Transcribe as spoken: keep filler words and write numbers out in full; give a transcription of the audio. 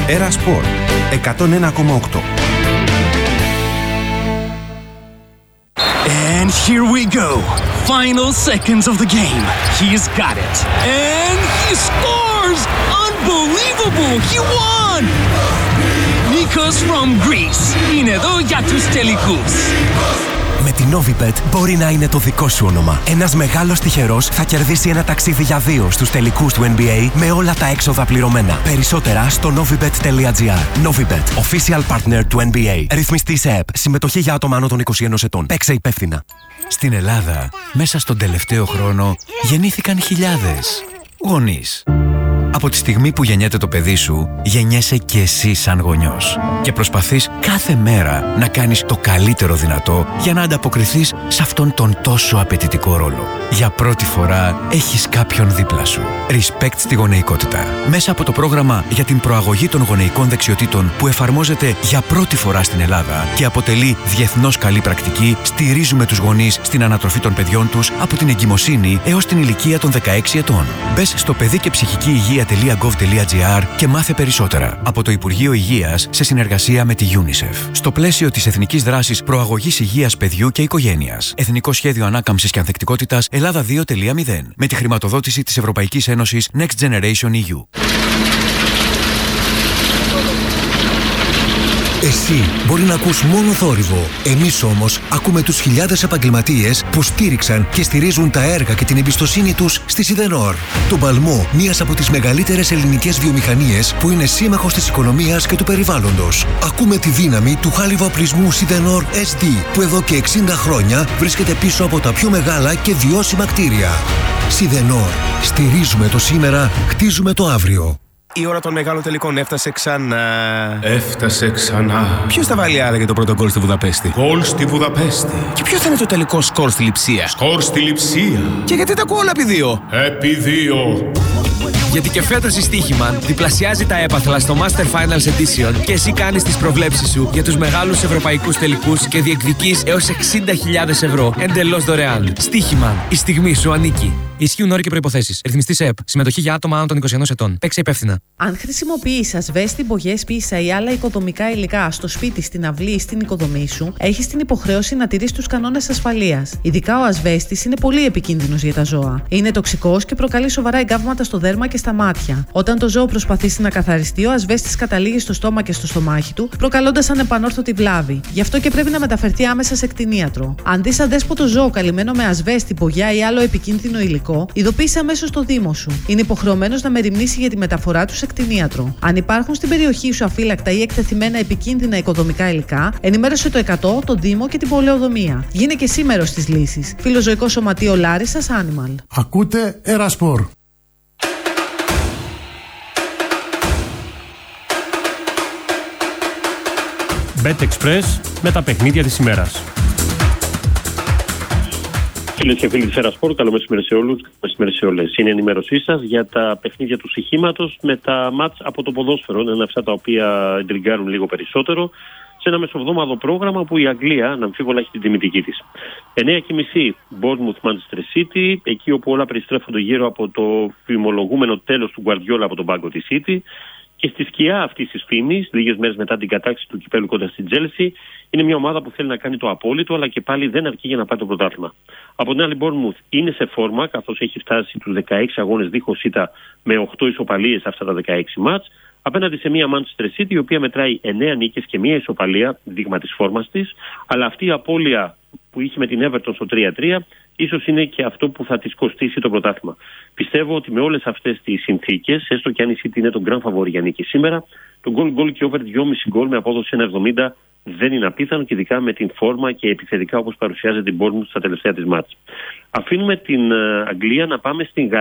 Έρα Σπορ εκατόν ένα κόμμα οκτώ. And here we go. Final seconds of the game. He's got it. And he scores! Unbelievable! He won! Nikos from Greece. Είναι εδώ για τους τελικούς. Με την Novibet μπορεί να είναι το δικό σου όνομα. Ένας μεγάλος τυχερός θα κερδίσει ένα ταξίδι για δύο στους τελικούς του N B A με όλα τα έξοδα πληρωμένα. Περισσότερα στο novibet τελεία gr. Novibet, official partner του N B A. Ρυθμιστή σε ΕΠ. Συμμετοχή για άτομα άνω των είκοσι ενός ετών. Παίξε υπεύθυνα. Στην Ελλάδα, μέσα στον τελευταίο χρόνο, γεννήθηκαν χιλιάδες γονείς. Από τη στιγμή που γεννιέται το παιδί σου, γεννιέσαι και εσύ σαν γονιός. Και προσπαθείς κάθε μέρα να κάνεις το καλύτερο δυνατό για να ανταποκριθείς σε αυτόν τον τόσο απαιτητικό ρόλο. Για πρώτη φορά έχεις κάποιον δίπλα σου. Respect στη γονεϊκότητα. Μέσα από το πρόγραμμα για την προαγωγή των γονεϊκών δεξιοτήτων που εφαρμόζεται για πρώτη φορά στην Ελλάδα και αποτελεί διεθνώς καλή πρακτική, στηρίζουμε τους γονείς στην ανατροφή των παιδιών τους από την εγκυμοσύνη έως την ηλικία των δεκαέξι ετών. Μπες στο παιδί και ψυχική υγεία τελεία gov τελεία gr και μάθε περισσότερα. Από το Υπουργείο Υγείας σε συνεργασία με τη UNICEF. Στο πλαίσιο της Εθνικής Δράσης Προαγωγής Υγείας Παιδιού και Οικογένειας. Εθνικό Σχέδιο Ανάκαμψης και Ανθεκτικότητας Ελλάδα δύο τελεία μηδέν. Με τη χρηματοδότηση της Ευρωπαϊκής Ένωσης Next Generation ι γιου. Εσύ μπορεί να ακούς μόνο θόρυβο. Εμείς όμως ακούμε τους χιλιάδες επαγγελματίες που στήριξαν και στηρίζουν τα έργα και την εμπιστοσύνη τους στη Σιδενόρ. Το παλμό, μίας από τις μεγαλύτερες ελληνικές βιομηχανίες που είναι σύμμαχος της οικονομίας και του περιβάλλοντος. Ακούμε τη δύναμη του χάλιβα-οπλισμού Σιδενόρ ες ντι που εδώ και εξήντα χρόνια βρίσκεται πίσω από τα πιο μεγάλα και βιώσιμα κτίρια. Σιδενόρ. Στηρίζουμε το σήμερα, χτίζουμε το αύριο. Η ώρα των μεγάλων τελικών έφτασε ξανά. Έφτασε ξανά. Ποιος θα βάλει άρα για το πρώτο γκολ στη Βουδαπέστη? Γκολ στη Βουδαπέστη. Και ποιο θα είναι το τελικό σκορ στη Λειψία? Σκορ στη Λειψία. Και γιατί τα ακούω όλα επί δύο? Επί δύο. Γιατί και φέτος η Στοίχημαν διπλασιάζει τα έπαθλα στο Master Finals Edition και εσύ κάνεις τις προβλέψεις σου για τους μεγάλους ευρωπαϊκούς τελικούς και διεκδικείς έως εξήντα χιλιάδες ευρώ εντελώς δωρεάν. Στοίχημαν. Η στιγμή σου ανήκει. Ισχύουν όροι και προϋποθέσεις. Ρυθμιστή σε ΕΠ. Συμμετοχή για άτομα άνω των είκοσι ενός ετών. Παίξε υπεύθυνα. Αν χρησιμοποιείς ασβέστη, μπογιές, πίσα ή άλλα οικοδομικά υλικά στο σπίτι, στην αυλή ή στην οικοδομή σου, έχεις την υποχρέωση να τηρείς τους κανόνες ασφαλείας. Ειδικά ο ασβέστης είναι πολύ επικίνδυνος για τα ζώα. Είναι τοξικός και προκαλεί σοβαρά εγκάβματα στο δέρμα και στα μάτια. Όταν το ζώο προσπαθήσει να καθαριστεί, ο ασβέστης καταλήγει στο στόμα και στο στομάχι του, προκαλώντας ανεπανόρθωτη βλάβη. Γι' αυτό και πρέπει να μεταφερθεί άμεσα σε κτηνίατρο. Αν δεις αδέσποτο ζώο καλυμμένο με ασβέστη, μπογιά ή άλλο επικίνδυνο υλικό, ειδοποίησε αμέσως το δήμο σου. Είναι υποχρεωμένος να μεριμνήσει για τη μεταφορά του σε κτηνίατρο. Αν υπάρχουν στην περιοχή σου αφύλακτα ή εκτεθειμένα επικίνδυνα οικοδομικά υλικά, ενημέρωσε το εκατό, τον Δήμο και την πολεοδομία. Γίνε και εσύ μέρος της λύσης. Φιλοζωικό Σωματείο Λάρισσας Animal. Ακούτε Έρα Σπορ. BetExpress με τα παιχνίδια της ημέρας. Φίλες και φίλοι της Έρα Σπορ, καλό μεσημέρι σε όλους, καλό μεσημέρι σε όλες. Είναι η ενημέρωσή σας για τα παιχνίδια του στοιχήματος με τα μάτς από το ποδόσφαιρο. Είναι αυτά τα οποία εντριγκάρουν λίγο περισσότερο. Σε ένα μεσοβδόμαδο πρόγραμμα που η Αγγλία αναμφίβολα έχει την τιμητική της. εννιά και μισή Bournemouth Manchester City, εκεί όπου όλα περιστρέφονται γύρω από το φημολογούμενο τέλος του Guardiola από τον πάγκο της City. Και στη σκιά αυτής της φήμης, λίγες μέρες μετά την κατάκτηση του κυπέλου κοντά στην Chelsea, είναι μια ομάδα που θέλει να κάνει το απόλυτο, αλλά και πάλι δεν αρκεί για να πάρει το πρωτάθλημα. Από την άλλη, Bournemouth είναι σε φόρμα, καθώς έχει φτάσει τους δεκαέξι αγώνες δίχως ήττα με οκτώ ισοπαλίες αυτά τα δεκαέξι μάτς, απέναντι σε μια Manchester City η οποία μετράει εννιά νίκες και μια ισοπαλία, δείγμα της φόρμας της, αλλά αυτή η απώλεια που είχε με την Everton στο τρία τρία, ίσως είναι και αυτό που θα της κοστίσει το πρωτάθλημα. Πιστεύω ότι με όλες αυτές τις συνθήκες, έστω και αν η City είναι τον grand favori για νίκη σήμερα, το goal goal και over δυόμισι γκολ με απόδοση ένα εβδομήντα δεν είναι απίθανο και ειδικά με την φόρμα και επιθετικά όπως παρουσιάζεται την Bournemouth στα τελευταία της μάτς. Αφήνουμε την Αγγλία να πάμε στην Γαλλία.